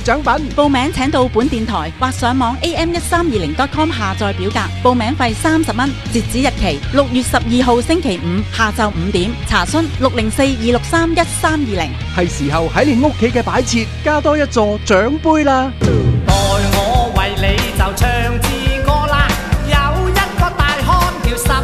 獎品。 報名請到本電台或上網 am1320.com 下載表格，報名費30蚊，截止日期6月12號星期五下晝5點，查詢604-263-1320。 係時候喺你屋企嘅擺設加多一座獎杯啦！ 待我為你就唱支歌啦，有一個大漢叫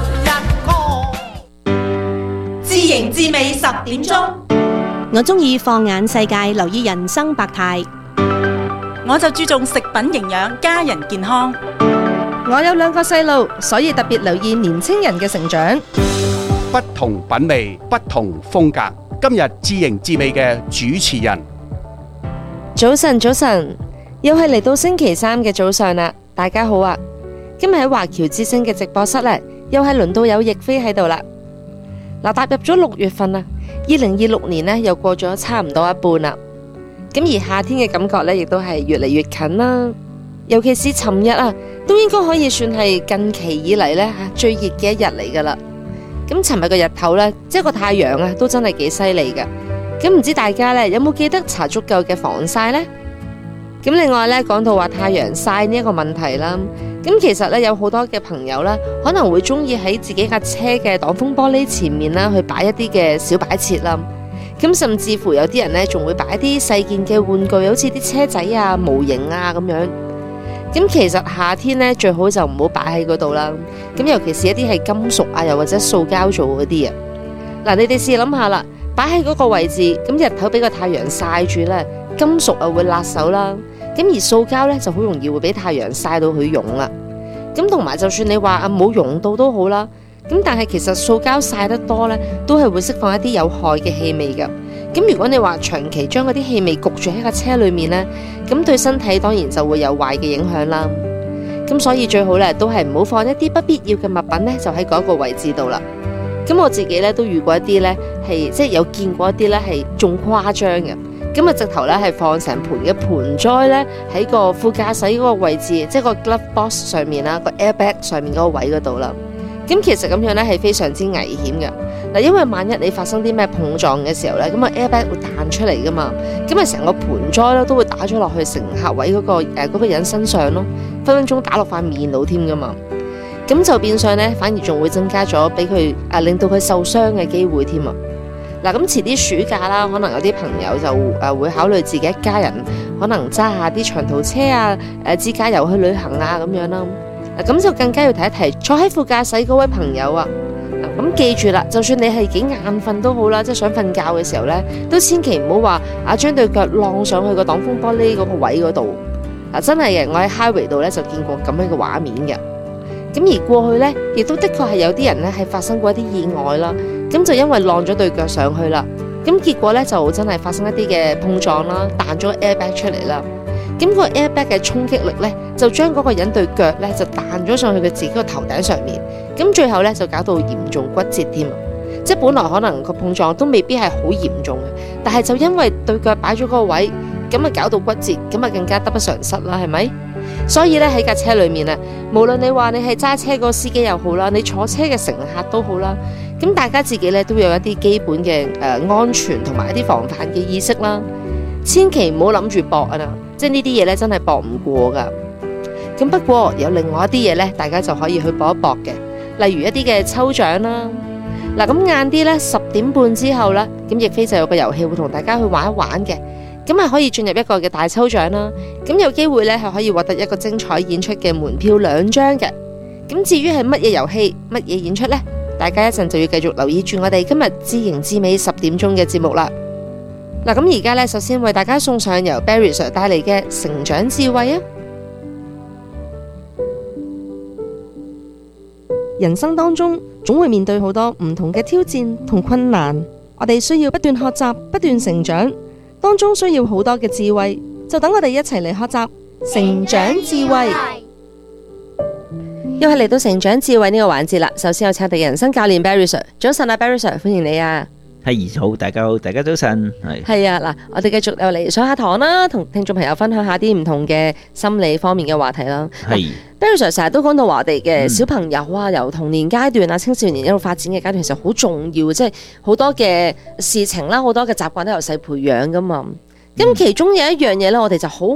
11哥。 知型知味10點鐘， 我中意放眼世界，留意人生百態。 我就注重食品營養，家人健康。 我有2個細路，所以特別留意年青人嘅成長。 不同品味，不同風格。今日知型知味嘅主持人， 早晨，又係嚟到星期3嘅早上啦，大家好啊！今日喺華僑之聲嘅直播室呢，又係輪到有亦菲喺度啦。嗱，踏入咗6月份啦，2026年呢又過咗差唔多一半啦。咁而夏天嘅感覺呢，亦都係越嚟越近啦。尤其是尋日啊，都應該可以算係近期以嚟呢最熱嘅一日嚟噶啦。咁尋日個日頭呢，即係個太陽啊，都真係幾犀利噶。咁唔知大家呢有冇記得搽足夠嘅防曬呢？咁另外呢，講到話太陽曬呢一個問題啦，咁其實呢，有好多嘅朋友呢，可能會中意喺自己架車嘅擋風玻璃前面啦，去擺一啲嘅小擺設啦。咁甚至乎有啲人呢，仲會擺一啲細件嘅玩具，好似啲車仔啊、模型啊咁樣。咁其實夏天呢，最好就唔好擺喺嗰度啦。咁尤其是一啲係金屬啊，又或者塑膠做嗰啲啊。嗱，你哋試諗下啦，擺喺嗰個位置，咁日頭俾個太陽曬住呢，金屬啊會辣手啦。咁而塑膠呢，就好容易會俾太陽曬到佢溶啦。咁同埋就算你話冇溶到都好啦。咁但係其實塑膠曬得多呢，都係會釋放一啲有害嘅氣味㗎。咁如果你話長期將嗰啲氣味焗住喺架車裏面呢，咁對身體當然就會有壞嘅影響啦。咁所以最好呢，都係唔好放一啲不必要嘅物品呢，就喺嗰個位置度啦。咁我自己呢，都遇過一啲呢，係即係有見過一啲呢，係仲誇張嘅。咁啊直頭呢，係放成盤嘅盆栽呢，喺個副駕駛嗰個位置，即係個 glove box 上面啦，個 airbag 上面嗰個位嗰度啦。咁其實咁樣咧係非常之危險嘅嗱，因為萬一你發生啲咩碰撞嘅時候咧，咁啊 airbag 會彈出嚟噶嘛，咁啊成個盆栽咧都會打咗落去乘客位嗰個人身上咯，分分鐘打落塊面度添噶嘛，咁就變相咧反而仲會增加咗俾佢令到佢受傷嘅機會添啊！嗱，咁遲啲暑假啦，可能有啲朋友就會考慮自己一家人可能揸下啲長途車啊，自駕遊去旅行啊咁樣啦。咁就更加要提一提坐喺副駕駛嗰位朋友啊！咁記住啦，就算你係幾眼瞓都好啦，即係想瞓覺嘅時候呢，都千祈唔好話將對腳晾上去個擋風玻璃嗰個位嗰度。真係嘅，我喺 highway 度呢就見過咁樣嘅畫面嘅。咁而過去呢，亦都的確係有啲人呢係發生過一啲意外啦。咁就因為晾咗對腳上去啦，咁結果呢就真係發生一啲嘅碰撞啦，彈咗 airbag 出嚟啦。咁個 airbag 嘅衝擊力呢，就將嗰個人對腳呢就彈咗上去佢自己個頭頂上面，咁最後呢，就搞到嚴重骨折添啊！即係本來可能個碰撞都未必係好嚴重嘅，但係就因為對腳擺咗嗰個位，咁啊搞到骨折，咁啊更加得不償失啦，係咪？所以呢，喺架車裏面啊，無論你話你係揸車個司機又好啦，你坐車嘅乘客都好啦，咁大家自己呢，都有一啲基本嘅安全同埋一啲防範嘅意識啦。千祈唔好諗住搏啊！即係呢啲嘢咧，真係搏唔過噶。咁不過有另外一啲嘢咧，大家就可以去搏一搏嘅，例如一啲嘅抽獎啦。嗱，咁晏啲咧10點半之後咧，咁亦菲就有個遊戲會同大家去玩一玩嘅。咁係可以進入一個嘅大抽獎啦。咁有機會咧係可以獲得一個精彩演出嘅門票2張嘅。咁至於係乜嘢遊戲、乜嘢演出呢？大家一陣就要繼續留意住我哋今日知型知味10點鐘嘅節目啦。嗱，咁而家咧，首先為大家送上由 Barry Sir 帶嚟嘅成長智慧啊！人生當中總會面對好多唔同嘅挑戰同困難，我哋需要不斷學習、不斷成長，當中需要好多嘅智慧，就等我哋一齊嚟學習成長智慧。又係嚟到成長智慧呢個環節啦。首先有請我哋人生教練 Barry Sir， 早晨啊 Barry Sir， 歡迎你啊！ 係好，大家好，大家早晨。 係啊，嗱，我哋繼續又嚟上下堂啦，同聽眾朋友分享下啲唔同嘅心理方面嘅話題啦。係 Barry Sir 成日都講到話我哋嘅小朋友啊，由童年階段啊、青少年一路發展嘅階段，其實好重要，即係好多嘅事情啦，好多嘅習慣都由細培養噶嘛。 咁其中有一樣嘢咧，我哋就好